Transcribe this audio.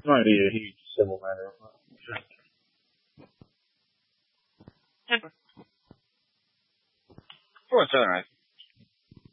might be a huge civil matter. For Southern,